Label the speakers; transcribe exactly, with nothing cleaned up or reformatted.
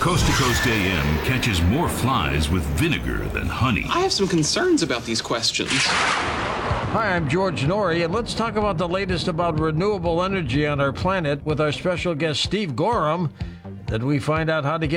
Speaker 1: Coast to Coast A M catches more flies with vinegar than honey.
Speaker 2: I have some concerns about these questions.
Speaker 3: Hi, I'm George Norrie, and let's talk about the latest about renewable energy on our planet with our special guest, Steve Gorham, that we find out how to get